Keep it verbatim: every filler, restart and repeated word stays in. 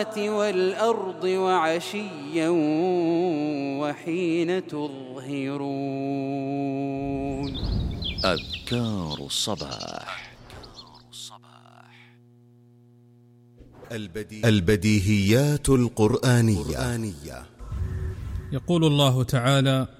والأرض وعشيا وحين تظهرون. أذكار الصباح. البديهيات القرآنية. يقول الله تعالى: